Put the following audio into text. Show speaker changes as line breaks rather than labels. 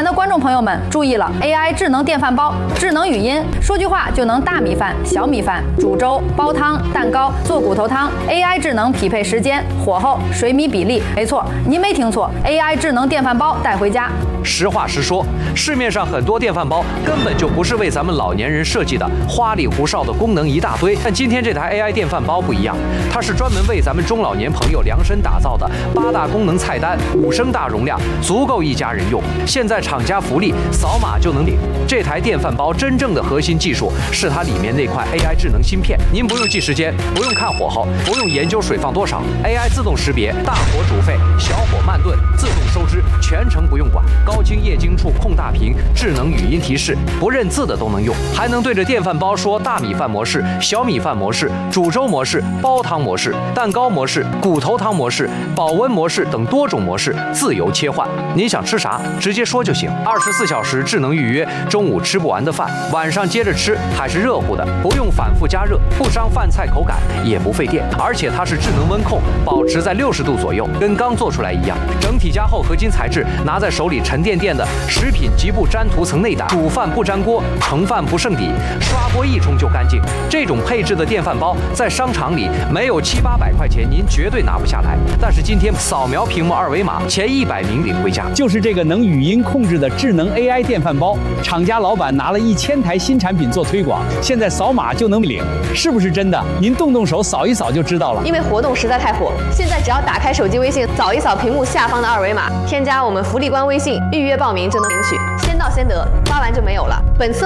前的观众朋友们注意了 ，AI 智能电饭煲、智能语音，说句话就能大米饭、小米饭、煮粥、煲汤、蛋糕、做骨头汤。AI 智能匹配时间、火候、水米比例。没错，您没听错 ，AI 智能电饭煲带回家。
实话实说，市面上很多电饭煲根本就不是为咱们老年人设计的，花里胡哨的功能一大堆。但今天这台 AI 电饭煲不一样，它是专门为咱们中老年朋友量身打造的，8大功能菜单，5升大容量，足够一家人用。现在厂家福利，扫码就能领。这台电饭煲真正的核心技术是它里面那块 AI 智能芯片，您不用记时间，不用看火候，不用研究水放多少 ，AI 自动识别大火煮沸、小火慢炖，自动收汁，全程不用管。高清液晶触控大屏，智能语音提示，不认字的都能用，还能对着电饭煲说大米饭模式、小米饭模式、煮粥模式、煲汤模式、蛋糕模式、骨头汤模式、保温模式等多种模式自由切换。您想吃啥，直接说就行。24小时智能预约，中午吃不完的饭，晚上接着吃还是热乎的，不用反复加热，不伤饭菜口感，也不费电，而且它是智能温控，保持在60度左右，跟刚做出来一样。整体加厚合金材质，拿在手里沉甸甸的，食品极不沾涂层内胆，煮饭不粘锅，盛饭不剩底，刷锅一冲就干净。这种配置的电饭煲在商场里没有700-800块钱，您绝对拿不下来。但是今天扫描屏幕2维码，前100名领回家。
就是这个能语音控制的智能 AI 电饭煲，厂家老板拿了1000台新产品做推广，现在扫码就能领，是不是真的？您动动手扫一扫就知道了。
因为活动实在太火，现在只要打开手机微信，扫一扫屏幕下方的2维码，添加我们福利官微信，预约报名就能领取，先到先得，发完就没有了。本次